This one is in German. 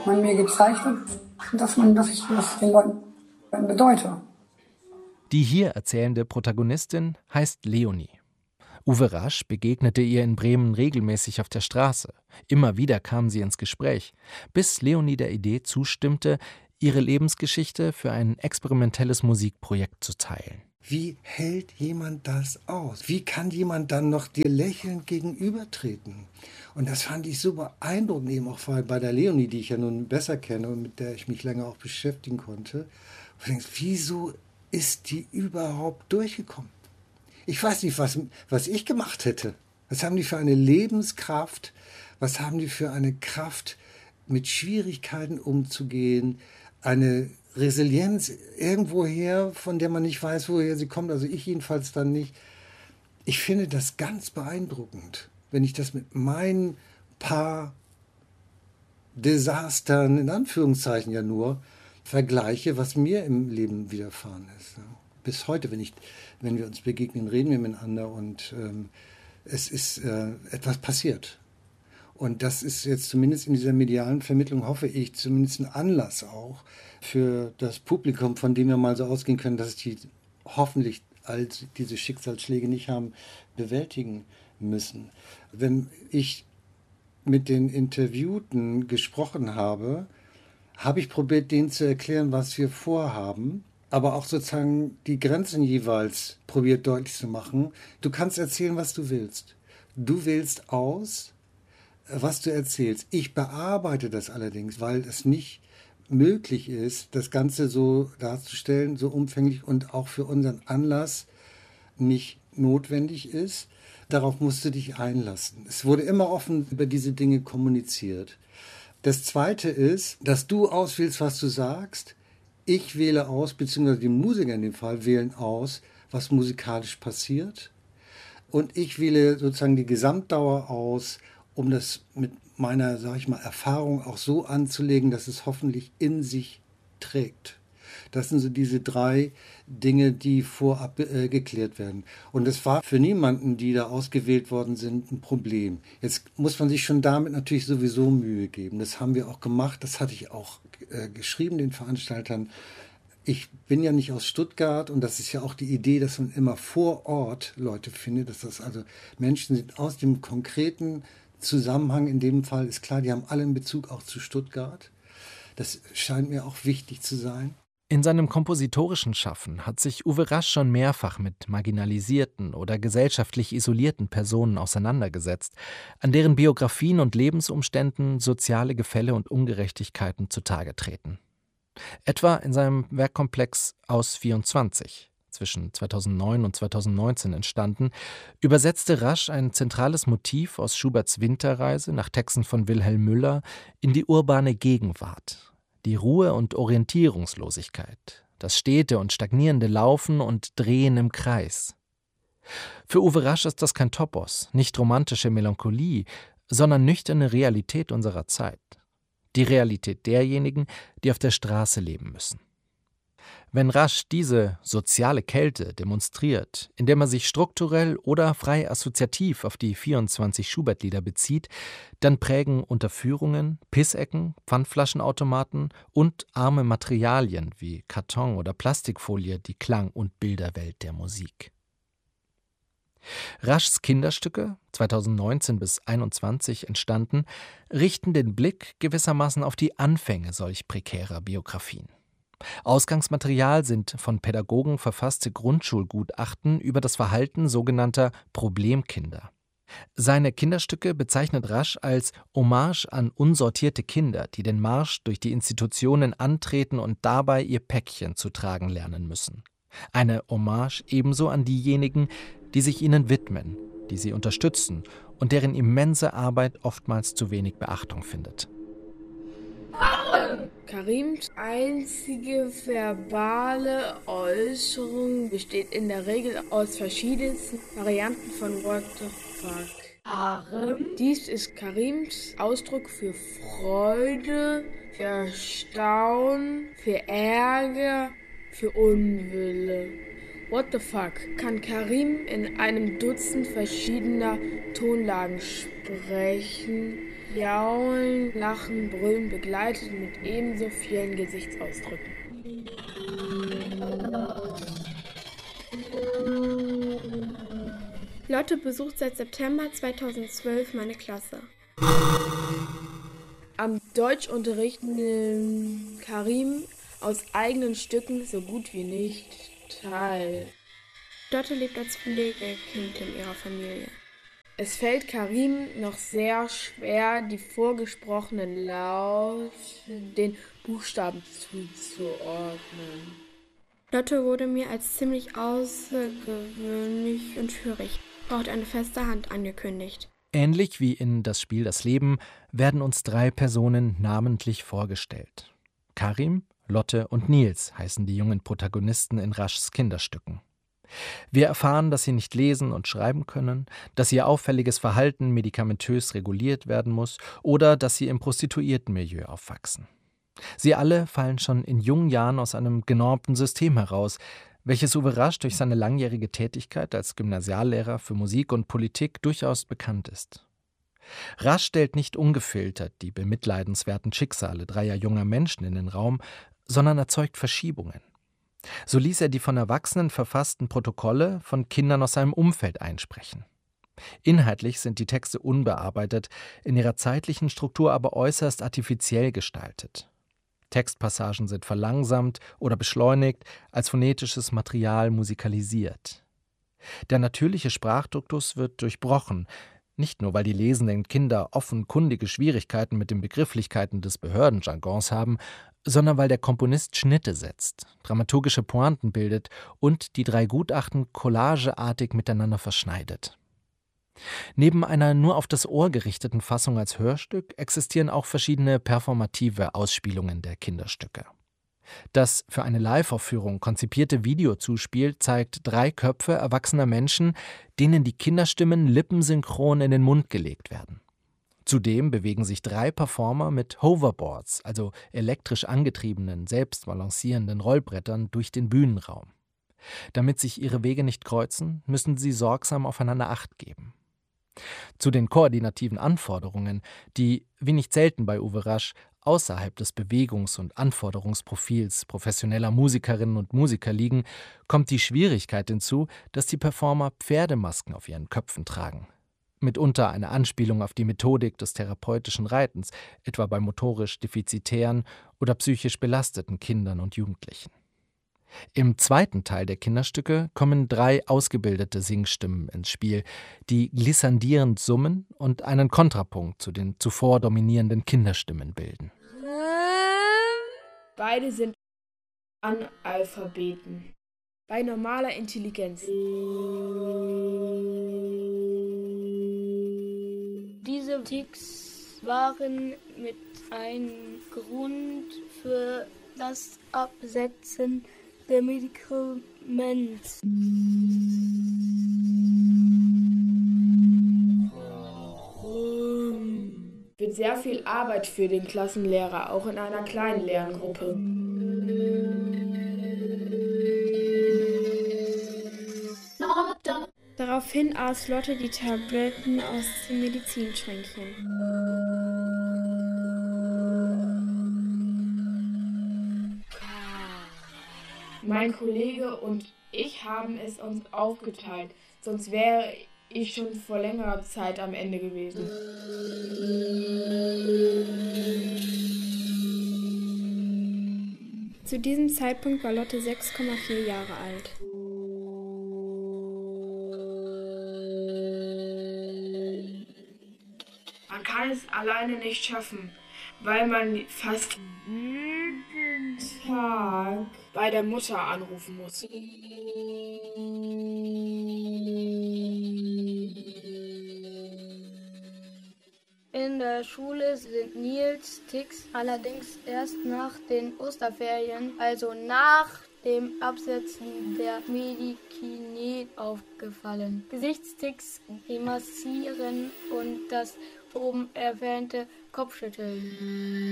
man mir gezeigt hat, dass ich das den Leuten bedeute. Die hier erzählende Protagonistin heißt Leonie. Uwe Rasch begegnete ihr in Bremen regelmäßig auf der Straße. Immer wieder kamen sie ins Gespräch, bis Leonie der Idee zustimmte, ihre Lebensgeschichte für ein experimentelles Musikprojekt zu teilen. Wie hält jemand das aus? Wie kann jemand dann noch dir lächelnd gegenübertreten? Und das fand ich so beeindruckend, eben auch bei der Leonie, die ich ja nun besser kenne und mit der ich mich länger auch beschäftigen konnte. Und ich denke, wieso ist die überhaupt durchgekommen? Ich weiß nicht, was ich gemacht hätte. Was haben die für eine Lebenskraft? Was haben die für eine Kraft, mit Schwierigkeiten umzugehen? Eine Resilienz irgendwoher, von der man nicht weiß, woher sie kommt. Also ich jedenfalls dann nicht. Ich finde das ganz beeindruckend, wenn ich das mit meinen paar Desastern, in Anführungszeichen ja nur, vergleiche, was mir im Leben widerfahren ist. Bis heute, wenn wir uns begegnen, reden wir miteinander und es ist etwas passiert. Und das ist jetzt zumindest in dieser medialen Vermittlung, hoffe ich, zumindest ein Anlass auch für das Publikum, von dem wir mal so ausgehen können, dass die hoffentlich diese Schicksalsschläge nicht haben bewältigen müssen. Wenn ich mit den Interviewten gesprochen habe, habe ich probiert, denen zu erklären, was wir vorhaben, aber auch sozusagen die Grenzen jeweils probiert deutlich zu machen. Du kannst erzählen, was du willst. Du wählst aus, was du erzählst. Ich bearbeite das allerdings, weil es nicht möglich ist, das Ganze so darzustellen, so umfänglich und auch für unseren Anlass nicht notwendig ist. Darauf musst du dich einlassen. Es wurde immer offen über diese Dinge kommuniziert. Das Zweite ist, dass du auswählst, was du sagst. Ich wähle aus, beziehungsweise die Musiker in dem Fall wählen aus, was musikalisch passiert. Und ich wähle sozusagen die Gesamtdauer aus, um das mit meiner, sag ich mal, Erfahrung auch so anzulegen, dass es hoffentlich in sich trägt. Das sind so diese 3 Dinge, die vorab geklärt werden. Und es war für niemanden, die da ausgewählt worden sind, ein Problem. Jetzt muss man sich schon damit natürlich sowieso Mühe geben. Das haben wir auch gemacht. Das hatte ich auch geschrieben den Veranstaltern. Ich bin ja nicht aus Stuttgart und das ist ja auch die Idee, dass man immer vor Ort Leute findet, dass das also Menschen sind aus dem konkreten Zusammenhang. In dem Fall ist klar, die haben alle einen Bezug auch zu Stuttgart. Das scheint mir auch wichtig zu sein. In seinem kompositorischen Schaffen hat sich Uwe Rasch schon mehrfach mit marginalisierten oder gesellschaftlich isolierten Personen auseinandergesetzt, an deren Biografien und Lebensumständen soziale Gefälle und Ungerechtigkeiten zutage treten. Etwa in seinem Werkkomplex Aus 24, zwischen 2009 und 2019 entstanden, übersetzte Rasch ein zentrales Motiv aus Schuberts Winterreise nach Texten von Wilhelm Müller in die urbane Gegenwart. Die Ruhe und Orientierungslosigkeit, das stete und stagnierende Laufen und Drehen im Kreis. Für Uwe Rasch ist das kein Topos, nicht romantische Melancholie, sondern nüchterne Realität unserer Zeit. Die Realität derjenigen, die auf der Straße leben müssen. Wenn Rasch diese soziale Kälte demonstriert, indem er sich strukturell oder frei assoziativ auf die 24 Schubert-Lieder bezieht, dann prägen Unterführungen, Pissecken, Pfandflaschenautomaten und arme Materialien wie Karton oder Plastikfolie die Klang- und Bilderwelt der Musik. Raschs Kinderstücke, 2019 bis 2021 entstanden, richten den Blick gewissermaßen auf die Anfänge solch prekärer Biografien. Ausgangsmaterial sind von Pädagogen verfasste Grundschulgutachten über das Verhalten sogenannter Problemkinder. Seine Kinderstücke bezeichnet Rasch als Hommage an unsortierte Kinder, die den Marsch durch die Institutionen antreten und dabei ihr Päckchen zu tragen lernen müssen. Eine Hommage ebenso an diejenigen, die sich ihnen widmen, die sie unterstützen und deren immense Arbeit oftmals zu wenig Beachtung findet. Karims einzige verbale Äußerung besteht in der Regel aus verschiedensten Varianten von What the fuck. Dies ist Karims Ausdruck für Freude, für Erstaunen, für Ärger, für Unwille. What the fuck kann Karim in einem Dutzend verschiedener Tonlagen sprechen. Jaulen, Lachen, Brüllen begleitet mit ebenso vielen Gesichtsausdrücken. Lotte besucht seit September 2012 meine Klasse. Am Deutschunterricht nimmt Karim aus eigenen Stücken so gut wie nicht teil. Lotte lebt als Pflegekind in ihrer Familie. Es fällt Karim noch sehr schwer, die vorgesprochenen Laute den Buchstaben zuzuordnen. Lotte wurde mir als ziemlich außergewöhnlich und führig, braucht eine feste Hand angekündigt. Ähnlich wie in Das Spiel das Leben werden uns 3 Personen namentlich vorgestellt. Karim, Lotte und Nils heißen die jungen Protagonisten in Raschs Kinderstücken. Wir erfahren, dass sie nicht lesen und schreiben können, dass ihr auffälliges Verhalten medikamentös reguliert werden muss oder dass sie im Prostituiertenmilieu aufwachsen. Sie alle fallen schon in jungen Jahren aus einem genormten System heraus, welches Uwe Rasch durch seine langjährige Tätigkeit als Gymnasiallehrer für Musik und Politik durchaus bekannt ist. Rasch stellt nicht ungefiltert die bemitleidenswerten Schicksale 3 junger Menschen in den Raum, sondern erzeugt Verschiebungen. So ließ er die von Erwachsenen verfassten Protokolle von Kindern aus seinem Umfeld einsprechen. Inhaltlich sind die Texte unbearbeitet, in ihrer zeitlichen Struktur aber äußerst artifiziell gestaltet. Textpassagen sind verlangsamt oder beschleunigt, als phonetisches Material musikalisiert. Der natürliche Sprachduktus wird durchbrochen, nicht nur weil die lesenden Kinder offenkundige Schwierigkeiten mit den Begrifflichkeiten des Behördenjargons haben, sondern weil der Komponist Schnitte setzt, dramaturgische Pointen bildet und die 3 Gutachten collageartig miteinander verschneidet. Neben einer nur auf das Ohr gerichteten Fassung als Hörstück existieren auch verschiedene performative Ausspielungen der Kinderstücke. Das für eine Live-Aufführung konzipierte Videozuspiel zeigt 3 Köpfe erwachsener Menschen, denen die Kinderstimmen lippensynchron in den Mund gelegt werden. Zudem bewegen sich 3 Performer mit Hoverboards, also elektrisch angetriebenen, selbst balancierenden Rollbrettern, durch den Bühnenraum. Damit sich ihre Wege nicht kreuzen, müssen sie sorgsam aufeinander Acht geben. Zu den koordinativen Anforderungen, die, wie nicht selten bei Uwe Rasch, außerhalb des Bewegungs- und Anforderungsprofils professioneller Musikerinnen und Musiker liegen, kommt die Schwierigkeit hinzu, dass die Performer Pferdemasken auf ihren Köpfen tragen. Mitunter eine Anspielung auf die Methodik des therapeutischen Reitens, etwa bei motorisch defizitären oder psychisch belasteten Kindern und Jugendlichen. Im zweiten Teil der Kinderstücke kommen 3 ausgebildete Singstimmen ins Spiel, die glissandierend summen und einen Kontrapunkt zu den zuvor dominierenden Kinderstimmen bilden. Beide sind Analphabeten. Bei normaler Intelligenz. Diese Tics waren mit einem Grund für das Absetzen der Medikamente. Wird sehr viel Arbeit für den Klassenlehrer, auch in einer kleinen Lerngruppe. Daraufhin aß Lotte die Tabletten aus dem Medizinschränkchen. Mein Kollege und ich haben es uns aufgeteilt, sonst wäre ich schon vor längerer Zeit am Ende gewesen. Zu diesem Zeitpunkt war Lotte 6,4 Jahre alt. Man kann es alleine nicht schaffen, weil man fast jeden Tag bei der Mutter anrufen muss. In der Schule sind Nils Tics allerdings erst nach den Osterferien, also nach dem Absetzen der Medikine aufgefallen. Gesichtstics, Grimassieren und das oben erwähnte Kopfschütteln.